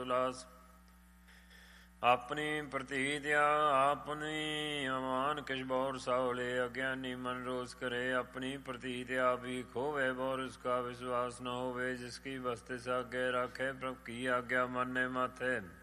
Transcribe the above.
Las. ਆਪਣੀ ਪ੍ਰਤੀਤਿਆ ਆਪਣੀ ਅਮਾਨ ਕਿਛ ਬੌਰ ਸਾਉਲੇ। ਅਗਿਆਨੀ ਮਨ ਰੋਸ ਕਰੇ ਆਪਣੀ ਪ੍ਰਤੀਤਿਆ ਵੀ ਖੋਵੇ। ਬੌਰ ਉਸਕਾ ਵਿਸ਼ਵਾਸ ਨ ਹੋਵੇ। ਜਿਸ ਕੀ ਬਸਤੇ ਸਾਗੇ ਰਾਖੇ ਪ੍ਰਭ ਕੀ ਆਗਿਆ ਮਾਨੇ ਮਾਥੇ।